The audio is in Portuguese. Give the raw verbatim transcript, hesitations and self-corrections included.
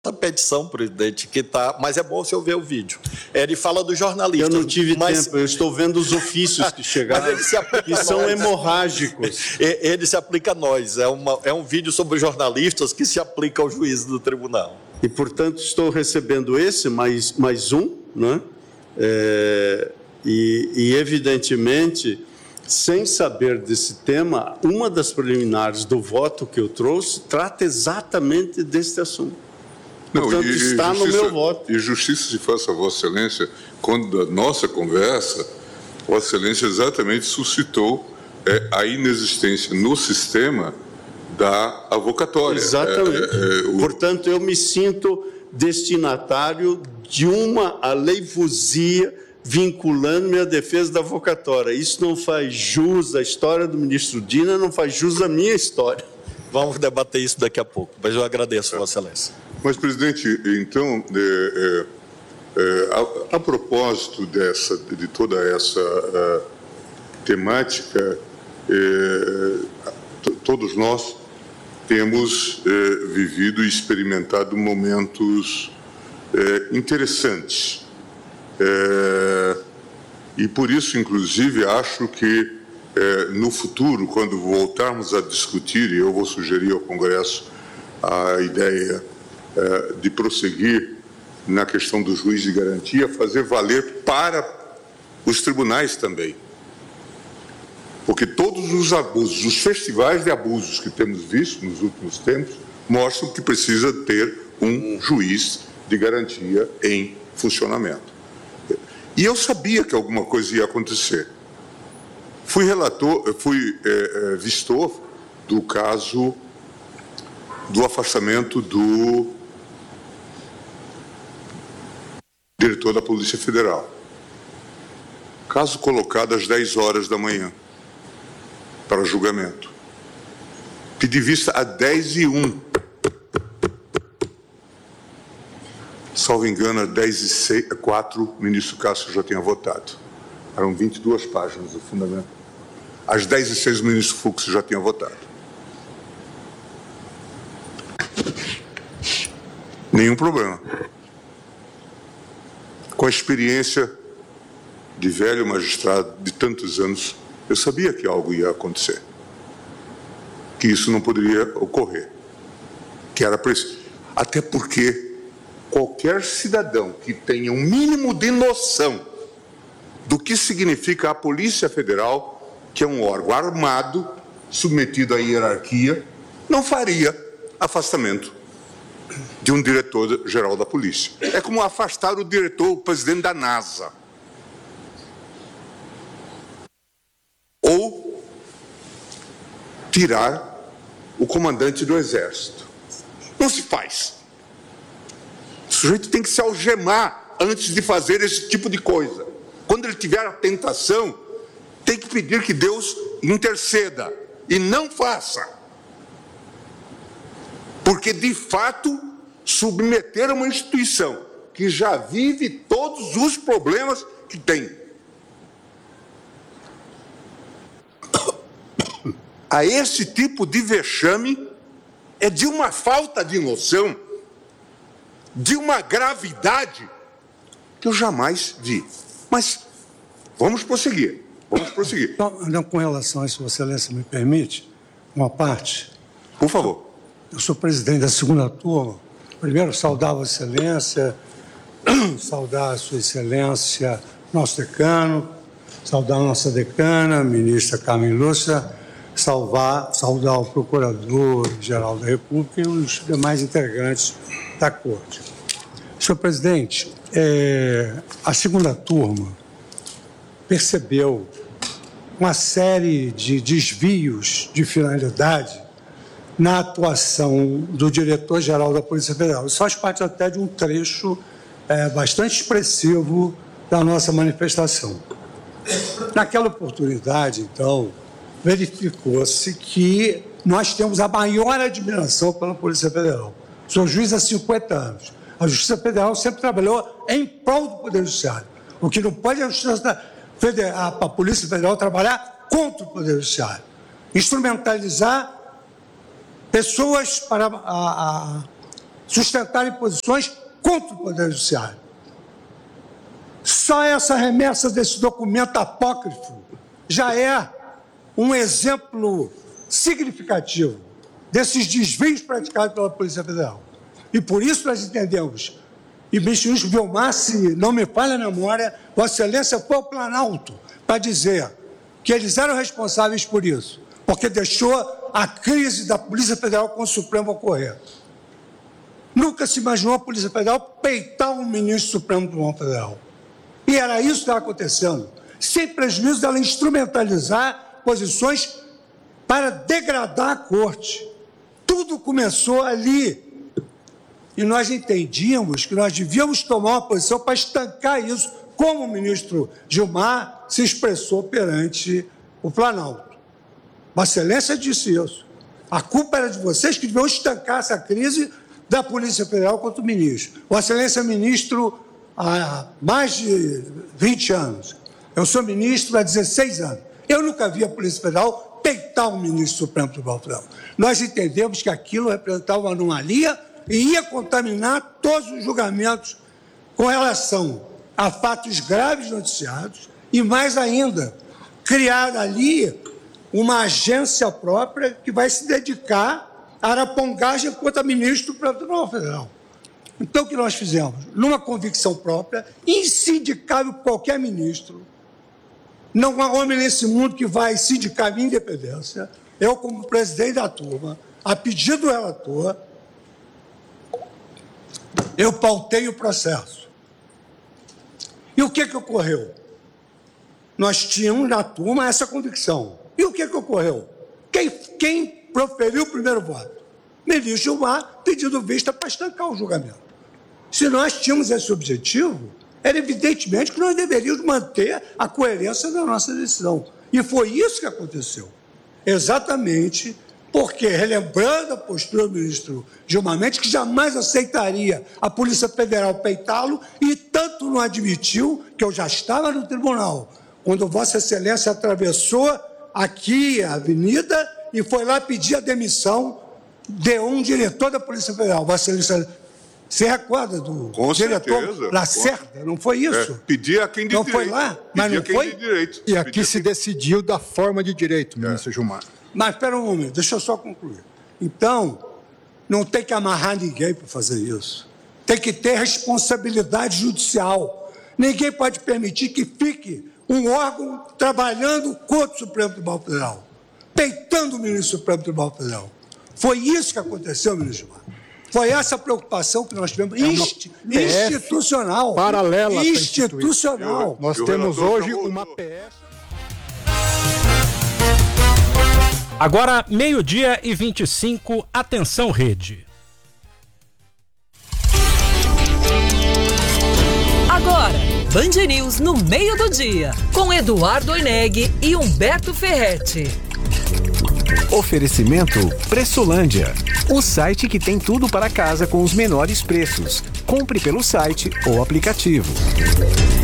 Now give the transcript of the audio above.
A petição, presidente, que está... Mas é bom você ver o vídeo. Ele fala do jornalista. Eu não tive mas... tempo, eu estou vendo os ofícios que chegaram, mas ele se aplica que são nós. hemorrágicos. Ele se aplica a nós. É, uma, é um vídeo sobre jornalistas que se aplica ao juízo do tribunal. E, portanto, estou recebendo esse, mais, mais um, né? É, e, e, evidentemente, sem saber desse tema, uma das preliminares do voto que eu trouxe trata exatamente deste assunto. Não, Portanto, e, está e no meu voto. E justiça se faça a Vossa Excelência, quando a nossa conversa, Vossa Excelência exatamente suscitou é, a inexistência no sistema da avocatória. Exatamente. É, é, o... Portanto, eu me sinto destinatário de uma aleivosia vinculando-me à defesa da avocatória. Isso não faz jus à história do ministro Dina, não faz jus à minha história. Vamos debater isso daqui a pouco, mas eu agradeço, Vossa Excelência. Mas, presidente, então, é, é, é, a, a propósito dessa, de toda essa a, temática, é, todos nós temos é, vivido e experimentado momentos é, interessantes. É, e por isso, inclusive, acho que é, no futuro, quando voltarmos a discutir, e eu vou sugerir ao Congresso a ideia é, de prosseguir na questão do juiz de garantia, fazer valer para os tribunais também. Porque todos os abusos, os festivais de abusos que temos visto nos últimos tempos, mostram que precisa ter um juiz de garantia em funcionamento. E eu sabia que alguma coisa ia acontecer. Fui relator, fui é, é, vistor do caso do afastamento do diretor da Polícia Federal. Caso colocado às dez horas da manhã para julgamento. Pedi vista às dez e um. Salvo engano, às dez e quatro, o ministro Cássio já tinha votado. Eram vinte e duas páginas do fundamento. Às dez e seis, o ministro Fux já tinha votado. Nenhum problema. Com a experiência de velho magistrado de tantos anos, eu sabia que algo ia acontecer. Que isso não poderia ocorrer. Que era preciso. Até porque qualquer cidadão que tenha um mínimo de noção do que significa a Polícia Federal, que é um órgão armado, submetido à hierarquia, não faria afastamento de um diretor-geral da polícia. É como afastar o diretor, o presidente da NASA. Ou tirar o comandante do Exército. Não se faz. O sujeito tem que se algemar antes de fazer esse tipo de coisa. Quando ele tiver a tentação, tem que pedir que Deus interceda e não faça. Porque, de fato, submeter uma instituição que já vive todos os problemas que tem a esse tipo de vexame é de uma falta de noção, de uma gravidade que eu jamais vi. Mas vamos prosseguir, vamos prosseguir. Então, com relação a isso, Vossa Excelência me permite, uma parte. Por favor. Eu sou presidente da segunda turma. Primeiro, saudar a Vossa Excelência, saudar a Sua Excelência, nosso decano, saudar a nossa decana, a ministra Carmen Lúcia, salvar, saudar o Procurador-Geral da República e os demais integrantes da Corte. Senhor presidente, é, a segunda turma percebeu uma série de desvios de finalidade na atuação do diretor-geral da Polícia Federal. Isso faz parte até de um trecho é, bastante expressivo da nossa manifestação. Naquela oportunidade, então, verificou-se que nós temos a maior admiração pela Polícia Federal. Sou juiz há cinquenta anos. A Justiça Federal sempre trabalhou em prol do Poder Judiciário. O que não pode é a, Justiça Federal, a Polícia Federal trabalhar contra o Poder Judiciário. Instrumentalizar pessoas para a, a sustentarem posições contra o Poder Judiciário. Só essa remessa desse documento apócrifo já é um exemplo significativo desses desvios praticados pela Polícia Federal. E por isso nós entendemos, e o ministro Vilmar, se não me falha a memória, Vossa Excelência foi ao Planalto para dizer que eles eram responsáveis por isso, porque deixou a crise da Polícia Federal com o Supremo ocorrer. Nunca se imaginou a Polícia Federal peitar um ministro Supremo do Tribunal Federal. E era isso que estava acontecendo, sem prejuízo dela instrumentalizar posições para degradar a Corte. Tudo começou ali. E nós entendíamos que nós devíamos tomar uma posição para estancar isso, como o ministro Gilmar se expressou perante o Planalto. Vossa Excelência disse isso. A culpa era de vocês que deviam estancar essa crise da Polícia Federal contra o ministro. Vossa Excelência é ministro há mais de vinte anos. Eu sou ministro há dezesseis anos. Eu nunca vi a Polícia Federal peitar um ministro Supremo Tribunal Federal. Nós entendemos que aquilo representava uma anomalia e ia contaminar todos os julgamentos com relação a fatos graves noticiados e, mais ainda, criar ali uma agência própria que vai se dedicar à arapongagem contra ministro do Tribunal Federal. Então, o que nós fizemos? Numa convicção própria, insindicável qualquer ministro, não há homem nesse mundo que vai sindicar minha independência, eu, como presidente da turma, a pedido do relator, eu pautei o processo. E o que que ocorreu? Nós tínhamos na turma essa convicção. E o que que ocorreu? Quem, quem proferiu o primeiro voto? Ministro Gilmar, pedindo vista para estancar o julgamento. Se nós tínhamos esse objetivo, era evidentemente que nós deveríamos manter a coerência da nossa decisão. E foi isso que aconteceu. Exatamente porque, relembrando a postura do ministro Gilmar Mendes, que jamais aceitaria a Polícia Federal peitá-lo, e tanto não admitiu que eu já estava no tribunal, quando Vossa Excelência atravessou aqui a avenida e foi lá pedir a demissão de um diretor da Polícia Federal. Vossa Excelência se recorda do Com diretor certeza. Lacerda, não foi isso? É, pedir a quem de não direito. foi lá, mas Pedir não a quem foi? de direito. E aqui Pedir se a quem... decidiu da forma de direito, ministro É. Gilmar. Mas espera um momento, deixa eu só concluir. Então, não tem que amarrar ninguém para fazer isso. Tem que ter responsabilidade judicial. Ninguém pode permitir que fique um órgão trabalhando contra o Supremo Tribunal Federal, peitando o ministro do Supremo Tribunal Federal. Foi isso que aconteceu, ministro Gilmar. Foi essa preocupação que nós tivemos, É uma insti- P F institucional. paralela a essa institucional. Nós E o temos relator hoje já voltou. uma P F... Agora, meio-dia e vinte e cinco, atenção rede. Agora, Band News no meio do dia, com Eduardo Oineg e Humberto Ferretti. Oferecimento Pressolândia, o site que tem tudo para casa com os menores preços. Compre pelo site ou aplicativo.